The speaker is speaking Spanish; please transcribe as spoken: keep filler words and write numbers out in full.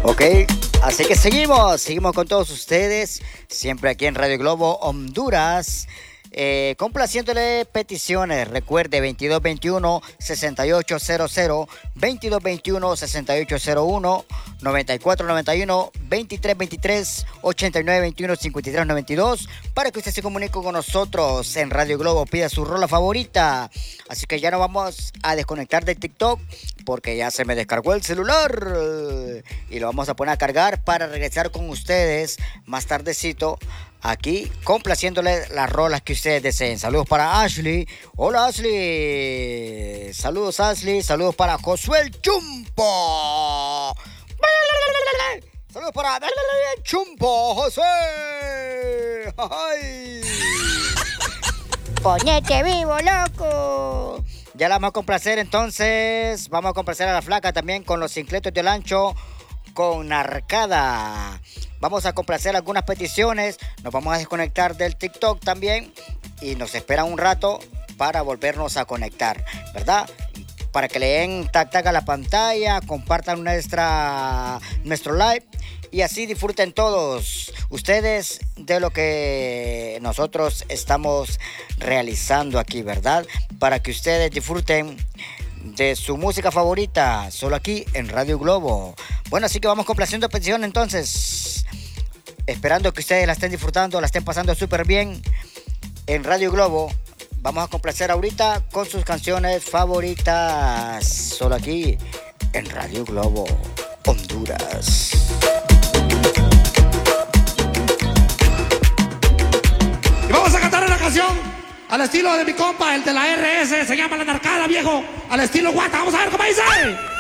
Ok, así que seguimos, seguimos con todos ustedes, siempre aquí en Radio Globo Honduras. Eh, complaciéndole peticiones, recuerde veintidós veintiuno, sesenta y ocho cero cero, veintidós veintiuno, sesenta y ocho cero uno, noventa y cuatro noventa y uno, veintitrés veintitrés, ochenta y nueve veintiuno, cincuenta y tres noventa y dos, para que usted se comunique con nosotros en Radio Globo, pida su rola favorita. Así que ya nos vamos a desconectar de TikTok porque ya se me descargó el celular y lo vamos a poner a cargar para regresar con ustedes más tardecito aquí, complaciéndole las rolas que ustedes deseen. Saludos para Ashley. Hola, Ashley. Saludos, Ashley. Saludos para Josué el Chumpo. Saludos para el Chumpo, José. Ay. Ponete vivo, loco. Ya la vamos a complacer entonces. Vamos a complacer a la flaca también con los Cincletos de Lancho, con Arcada. Vamos a complacer algunas peticiones. Nos vamos a desconectar del TikTok también. Y nos esperan un rato para volvernos a conectar, ¿verdad? Para que le den tac tac a la pantalla, compartan nuestra, nuestro live. Y así disfruten todos ustedes de lo que nosotros estamos realizando aquí, ¿verdad? Para que ustedes disfruten de su música favorita, solo aquí en Radio Globo. Bueno, así que vamos complaciendo peticiones entonces. Esperando que ustedes la estén disfrutando, la estén pasando súper bien en Radio Globo. Vamos a complacer ahorita con sus canciones favoritas, solo aquí en Radio Globo Honduras. Y vamos a cantar una canción al estilo de mi compa, el de la R S, se llama La Narcada, viejo, al estilo Guata. Vamos a ver cómo dice.